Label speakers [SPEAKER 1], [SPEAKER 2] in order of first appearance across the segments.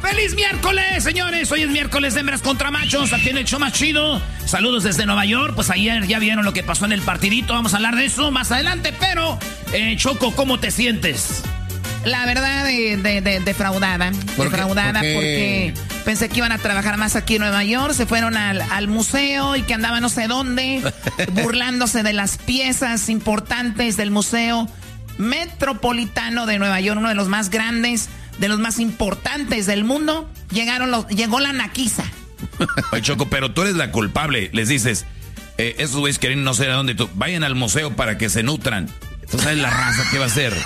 [SPEAKER 1] ¡Feliz miércoles, señores! Hoy es miércoles de hembras contra machos, aquí en el show más chido. Saludos desde Nueva York. Pues ayer ya vieron lo que pasó en el partidito. Vamos a hablar de eso más adelante. Pero, Choco, ¿cómo te sientes?
[SPEAKER 2] La verdad, defraudada. Defraudada porque pensé que iban a trabajar más aquí en Nueva York. Se fueron al museo y que andaban no sé dónde, burlándose de las piezas importantes del Museo Metropolitano de Nueva York, uno de los más grandes, de los más importantes del mundo. Llegó la naquiza.
[SPEAKER 1] Oye, Choco, pero tú eres la culpable. Les dices, esos güeyes quieren no sé de dónde, vayan al museo para que se nutran. Tú sabes la raza que va a ser.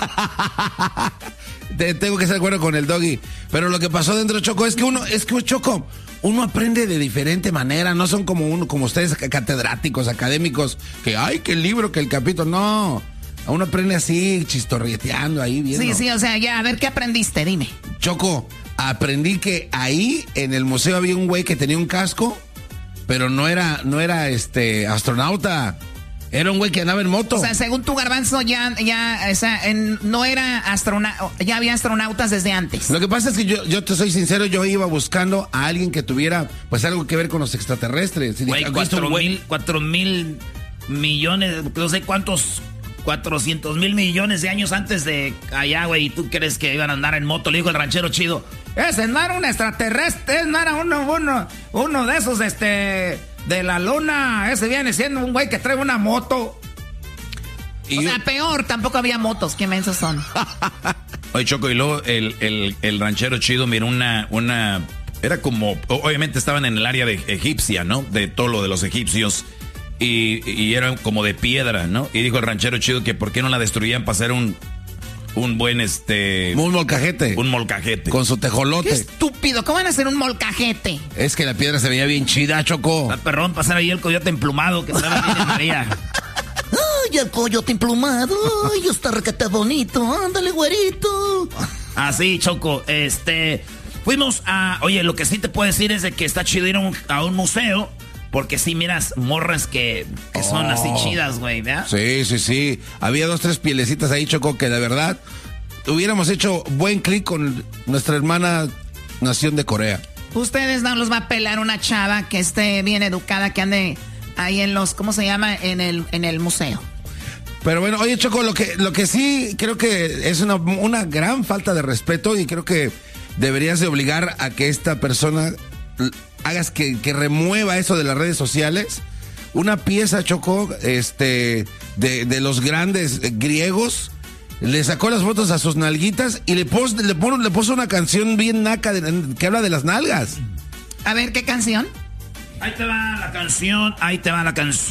[SPEAKER 3] Tengo que estar de acuerdo con el Doggy. Pero lo que pasó dentro, Choco, es que Choco, uno aprende de diferente manera. No son como ustedes catedráticos, académicos, que que el libro, que el capítulo. No, uno aprende así, chistorreteando ahí viendo.
[SPEAKER 2] Sí, o sea, ya, a ver, ¿qué aprendiste? Dime.
[SPEAKER 3] Choco, aprendí que ahí en el museo había un güey que tenía un casco, pero no era astronauta. Era un güey que andaba en moto.
[SPEAKER 2] O sea, según tu Garbanzo, no era astronauta, ya había astronautas desde antes.
[SPEAKER 3] Lo que pasa es que yo te soy sincero, yo iba buscando a alguien que tuviera, pues, algo que ver con los extraterrestres.
[SPEAKER 1] Güey, 4,000 millones, no sé cuántos, 400,000 millones de años antes de allá, güey, ¿y tú crees que iban a andar en moto? Le dijo el ranchero chido. Ese no era un extraterrestre, no era uno de esos, de la luna. Ese viene siendo un güey que trae una moto.
[SPEAKER 2] O sea, peor, tampoco había motos, qué mensos son.
[SPEAKER 1] Oye, Choco, y luego el ranchero chido miró una... Era como... Obviamente estaban en el área de egipcia, ¿no? De todo lo de los egipcios. Y era como de piedra, ¿no? Y dijo el ranchero chido que por qué no la destruían para hacer un buen
[SPEAKER 3] un molcajete.
[SPEAKER 1] Un molcajete.
[SPEAKER 3] Con su tejolote.
[SPEAKER 2] Qué estúpido, ¿cómo van a hacer un molcajete?
[SPEAKER 3] Es que la piedra se veía bien chida, Choco.
[SPEAKER 1] Perrón, pasar ahí el coyote emplumado que estaba bien en María.
[SPEAKER 2] Ay, el coyote emplumado. Ay, está requete bonito. Ándale, güerito.
[SPEAKER 1] Así, Choco, fuimos a... Oye, lo que sí te puedo decir es de que está chido ir a un museo. Porque sí, miras morras que son así chidas, güey, ¿verdad?
[SPEAKER 3] Sí. Había 2-3 pielecitas ahí, Choco, que de verdad hubiéramos hecho buen clic con nuestra hermana nación de Corea.
[SPEAKER 2] Ustedes no los va a pelar una chava que esté bien educada, que ande ahí en los, ¿cómo se llama? En el museo.
[SPEAKER 3] Pero bueno, oye, Choco, lo que sí creo que es una gran falta de respeto, y creo que deberías de obligar a que esta persona hagas que remueva eso de las redes sociales. Una pieza, Choco, de los grandes griegos, le sacó las fotos a sus nalguitas y le puso una canción bien naca que habla de las nalgas.
[SPEAKER 2] A ver, ¿qué canción?
[SPEAKER 1] Ahí te va la canción.